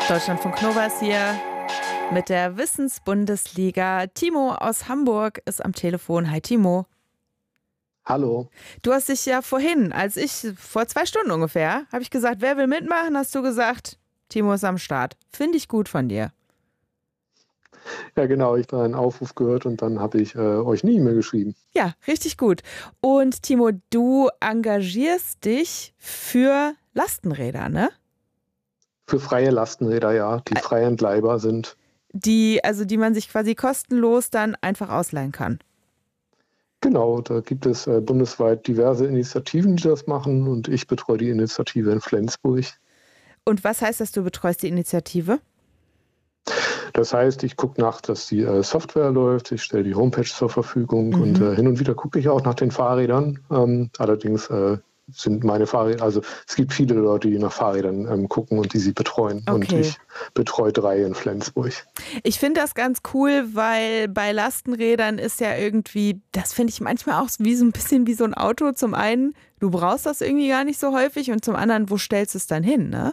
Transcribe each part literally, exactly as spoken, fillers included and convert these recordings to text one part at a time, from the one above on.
Deutschlandfunk Nova ist hier mit der Wissensbundesliga. Timo aus Hamburg ist am Telefon. Hi Timo. Hallo. Du hast dich ja vorhin, als ich, vor zwei Stunden ungefähr, habe ich gesagt, wer will mitmachen, hast du gesagt, Timo ist am Start. Finde ich gut von dir. Ja genau, ich habe einen Aufruf gehört und dann habe ich äh, euch eine E-Mail geschrieben. Ja, richtig gut. Und Timo, du engagierst dich für Lastenräder, ne? Für freie Lastenräder, ja, die frei entleihbar sind. Die, also die man sich quasi kostenlos dann einfach ausleihen kann. Genau, da gibt es äh, bundesweit diverse Initiativen, die das machen und ich betreue die Initiative in Flensburg. Und was heißt das, du betreust die Initiative? Das heißt, ich gucke nach, dass die äh, Software läuft, ich stelle die Homepage zur Verfügung Mhm. und äh, hin und wieder gucke ich auch nach den Fahrrädern. Ähm, allerdings äh, sind meine Fahrräder, also es gibt viele Leute, die nach Fahrrädern ähm, gucken und die sie betreuen. Okay. Und ich betreue drei in Flensburg. Ich finde das ganz cool, weil bei Lastenrädern ist ja irgendwie, das finde ich manchmal auch wie so ein bisschen wie so ein Auto. Zum einen, du brauchst das irgendwie gar nicht so häufig und zum anderen, wo stellst du es dann hin, ne?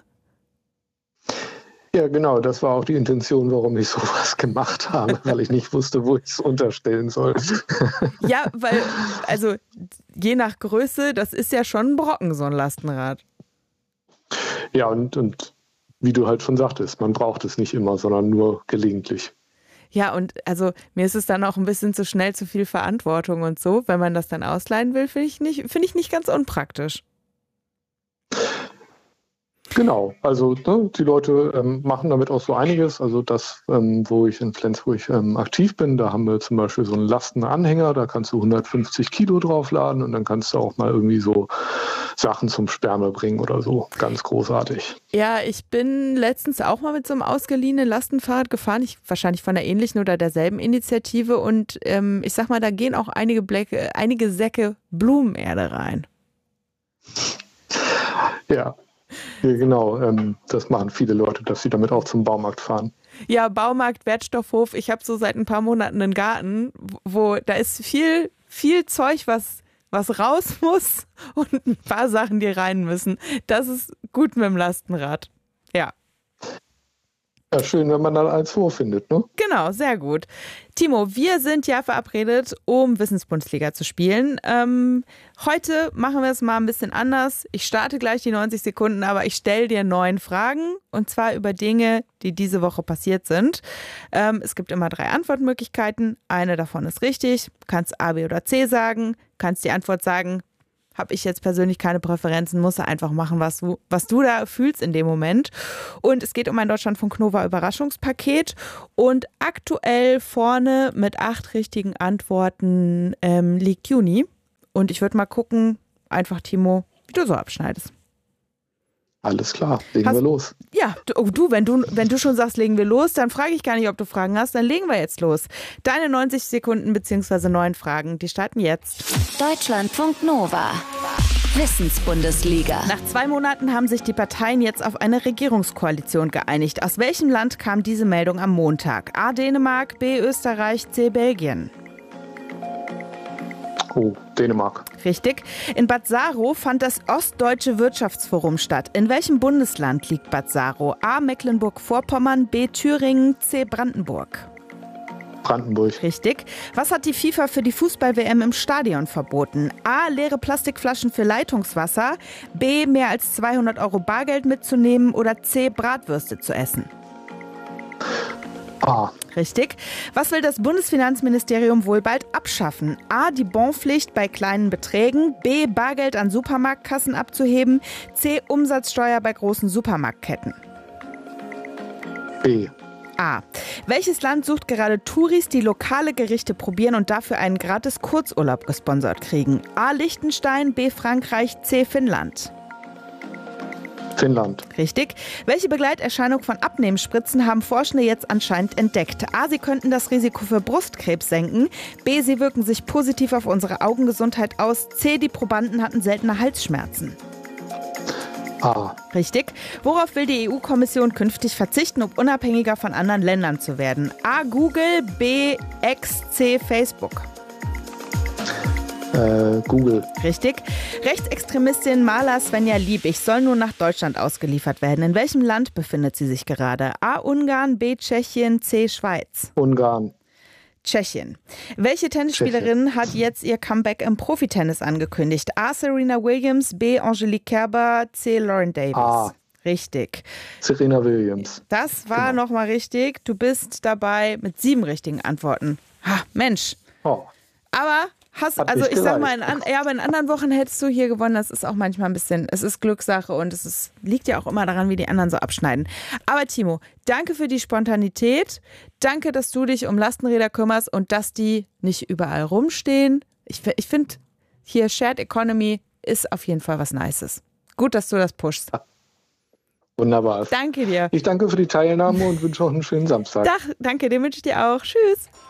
Ja, genau, das war auch die Intention, warum ich sowas gemacht habe, weil ich nicht wusste, wo ich es unterstellen soll. Ja, weil, also je nach Größe, das ist ja schon ein Brocken, so ein Lastenrad. Ja, und, und wie du halt schon sagtest, man braucht es nicht immer, sondern nur gelegentlich. Ja, und also mir ist es dann auch ein bisschen zu schnell, zu viel Verantwortung und so. Wenn man das dann ausleihen will, finde ich nicht, finde ich nicht ganz unpraktisch. Genau, also ne, die Leute ähm, machen damit auch so einiges. Also das, ähm, wo ich in Flensburg ähm, aktiv bin, da haben wir zum Beispiel so einen Lastenanhänger, da kannst du hundertfünfzig Kilo draufladen und dann kannst du auch mal irgendwie so Sachen zum Sperrmüll bringen oder so. Ganz großartig. Ja, ich bin letztens auch mal mit so einem ausgeliehenen Lastenfahrrad gefahren, ich, wahrscheinlich von der ähnlichen oder derselben Initiative und ähm, ich sag mal, da gehen auch einige Blecke, einige Säcke Blumenerde rein. Ja. Ja, genau, ähm, das machen viele Leute, dass sie damit auch zum Baumarkt fahren. Ja, Baumarkt, Wertstoffhof. Ich habe so seit ein paar Monaten einen Garten, wo da ist viel, viel Zeug, was, was raus muss und ein paar Sachen, die rein müssen. Das ist gut mit dem Lastenrad. Ja. Ja, schön, wenn man dann eins vorfindet, ne? Genau, sehr gut. Timo, wir sind ja verabredet, um Wissensbundesliga zu spielen. Ähm, heute machen wir es mal ein bisschen anders. Ich starte gleich die neunzig Sekunden, aber ich stelle dir neun Fragen und zwar über Dinge, die diese Woche passiert sind. Ähm, es gibt immer drei Antwortmöglichkeiten. Eine davon ist richtig. Du kannst A, B oder C sagen. Kannst die Antwort sagen. Habe ich jetzt persönlich keine Präferenzen, musst du einfach machen, was du, was du da fühlst in dem Moment. Und es geht um ein Deutschlandfunk Nova Überraschungspaket. Und aktuell vorne mit acht richtigen Antworten ähm, liegt Juni. Und ich würde mal gucken, einfach Timo, wie du so abschneidest. Alles klar, legen hast, wir los. Ja, du, oh, du, wenn du, wenn du schon sagst, legen wir los, dann frage ich gar nicht, ob du Fragen hast, dann legen wir jetzt los. Deine neunzig Sekunden bzw. neun Fragen, die starten jetzt. Deutschlandfunk Nova. Wissensbundesliga. Nach zwei Monaten haben sich die Parteien jetzt auf eine Regierungskoalition geeinigt. Aus welchem Land kam diese Meldung am Montag? A. Dänemark, B. Österreich, C. Belgien. Oh, Dänemark. Richtig. In Bad Saro fand das Ostdeutsche Wirtschaftsforum statt. In welchem Bundesland liegt Bad Saro? A. Mecklenburg-Vorpommern, B. Thüringen, C. Brandenburg. Brandenburg. Richtig. Was hat die FIFA für die Fußball-W M im Stadion verboten? A. Leere Plastikflaschen für Leitungswasser, B. mehr als zweihundert Euro Bargeld mitzunehmen oder C. Bratwürste zu essen. A. Richtig. Was will das Bundesfinanzministerium wohl bald abschaffen? A. Die Bonpflicht bei kleinen Beträgen, B. Bargeld an Supermarktkassen abzuheben, C. Umsatzsteuer bei großen Supermarktketten. B. A. Welches Land sucht gerade Touris, die lokale Gerichte probieren und dafür einen gratis Kurzurlaub gesponsert kriegen? A. Liechtenstein, B. Frankreich, C. Finnland. Finnland. Richtig. Welche Begleiterscheinung von Abnehmspritzen haben Forschende jetzt anscheinend entdeckt? A. Sie könnten das Risiko für Brustkrebs senken. B. Sie wirken sich positiv auf unsere Augengesundheit aus. C. Die Probanden hatten seltene Halsschmerzen. A. Richtig. Worauf will die E U-Kommission künftig verzichten, um unabhängiger von anderen Ländern zu werden? A. Google, B. X, C. Facebook. Äh, Google. Richtig. Rechtsextremistin Mala Svenja Liebig soll nun nach Deutschland ausgeliefert werden. In welchem Land befindet sie sich gerade? A. Ungarn, B. Tschechien, C. Schweiz. Ungarn. Tschechien. Welche Tennisspielerin hat jetzt ihr Comeback im Profitennis angekündigt? A. Serena Williams, B. Angelique Kerber, C. Lauren Davis. A. Richtig. Serena Williams. Das war Genau. nochmal richtig. Du bist dabei mit sieben richtigen Antworten. Ha, Mensch. Oh. Aber hast, Hat also nicht ich sag gereicht. mal, in, an, ja, aber in anderen Wochen hättest du hier gewonnen. Das ist auch manchmal ein bisschen, es ist Glückssache und es ist, liegt ja auch immer daran, wie die anderen so abschneiden. Aber Timo, danke für die Spontanität. Danke, dass du dich um Lastenräder kümmerst und dass die nicht überall rumstehen. Ich, ich finde, hier Shared Economy ist auf jeden Fall was Nices. Gut, dass du das pushst. Wunderbar. Danke dir. Ich danke für die Teilnahme und wünsche auch einen schönen Samstag. Dach, danke, den wünsche ich dir auch. Tschüss.